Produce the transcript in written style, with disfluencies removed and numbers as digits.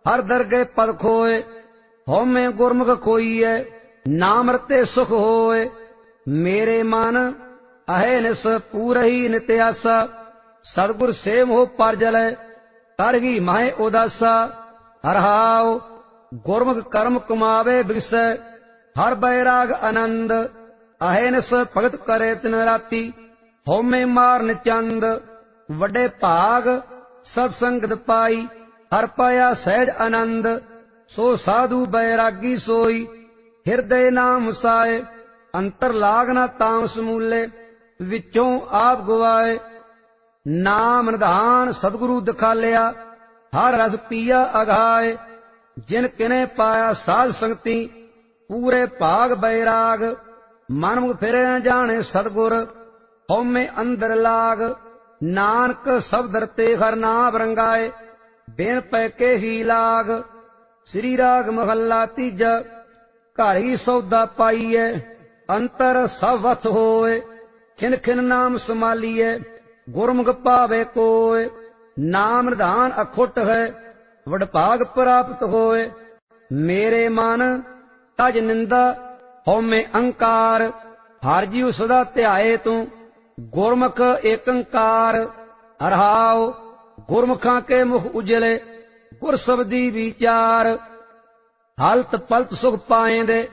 हर दरगे पद खोए। हौमे गुरमुख खोईए नाम रते सुख होए। मेरे मन अहेनिस पूरही नित्यासा। सतगुर से मोह पर जलै करगी माहे उदासा। हरहाओ गुरमुख कर्म कमावे बिगसै। हर बैराग आनंद अहेनिस भगत करे तिन राती। हौमे मार निचंद वड्डे भाग सत्संगत पाई। हर पाया सहज आनंद सो साधु बैरागी सोई। हिरदय नाम साए अंतर लाग न ताम समूले। विचों आप गवाए नाम निधान सतगुरु दिखालिया। हर रस पिया अघाए। जिन किने पाया साध संगति पूरे भाग बैराग। मनमुख फिरे न जाने सतगुर हौमे अंदर लाग। नानक शब्द रते हर नाम रंगाए बिन पैके ही लाग। श्री राग महला तीजा घर ही सौदा पाईए। अंतर सब वथ होए खिन खिन नाम संभालिए। गुरमुख पावे कोय नाम निधान अखुट है। वडभाग प्राप्त होए। मेरे मन तज निंदा हौमे अंकार। हर जीव सदा ध्याए तू गुरमुख एकंकार। हरहाओ गुरमुखां के मुख उजले गुर शब्दी विचार। हलत पलत सुख पाएंदे